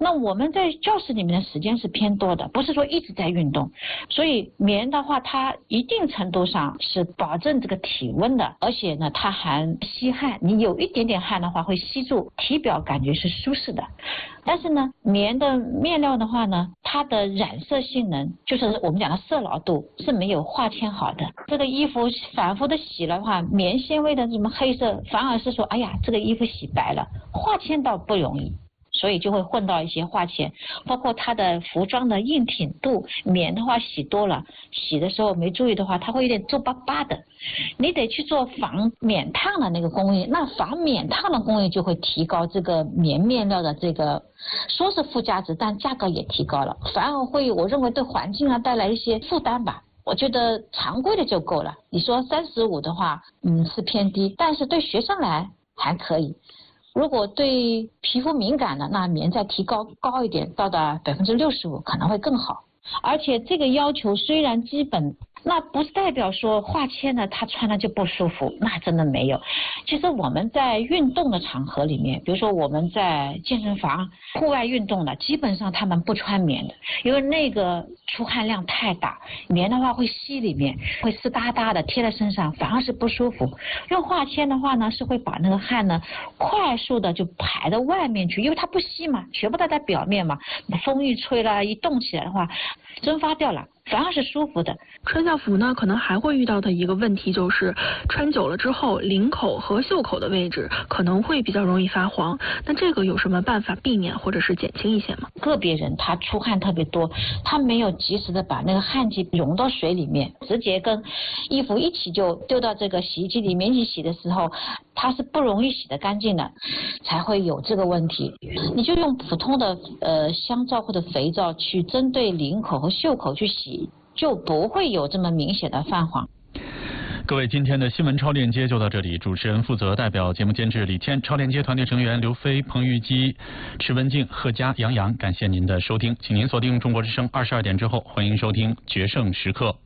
那我们在教室里面的时间是偏多的，不是说一直在运动，所以棉的话它一定程度上是保证这个体温的，而且呢它还吸汗，你有一点点汗的话会吸住，体表感觉是舒适的。但是呢，棉的面料的话呢，它的染色性能，就是我们讲的色牢度是没有化纤好的。这个衣服反复的洗了的话，棉纤维的什么黑色，反而是说，哎呀，这个衣服洗白了，化纤倒不容易。所以就会混到一些化纤，包括它的服装的硬挺度，棉的话洗多了，洗的时候没注意的话，它会有点皱巴巴的。你得去做防免烫的那个工艺，那防免烫的工艺就会提高这个棉面料的这个说是附加值，但价格也提高了，反而会我认为对环境啊带来一些负担吧。我觉得常规的就够了。你说35的话，是偏低，但是对学生来还可以。如果对皮肤敏感的，那棉再提高一点，到达65%可能会更好。而且这个要求虽然基本，那不是代表说化纤的他穿了就不舒服，那真的没有。其实我们在运动的场合里面，比如说我们在健身房户外运动的，基本上他们不穿棉的，因为那个出汗量太大，棉的话会吸里面，会湿哒哒的贴在身上，反而是不舒服。用化纤的话呢，是会把那个汗呢快速的就排到外面去，因为它不吸嘛，全部都在表面嘛，风一吹了，一动起来的话蒸发掉了，反而是舒服的。 穿校服呢，可能还会遇到的一个问题就是穿久了之后，领口和袖口的位置可能会比较容易发黄。那这个有什么办法避免或者是减轻一些吗？ 个别人他出汗特别多，他没有及时的把那个汗剂溶到水里面，直接跟衣服一起就丢到这个洗衣机里面去洗的时候，它是不容易洗得干净的，才会有这个问题。你就用普通的香皂或者肥皂去针对领口和袖口去洗，就不会有这么明显的泛黄。 各位，今天的新闻超链接就到这里。主持人负责，代表节目监制李天，超链接团队成员刘飞、彭玉基、池文静、贺佳、杨洋，感谢您的收听，请您锁定中国之声22点之后，欢迎收听决胜时刻。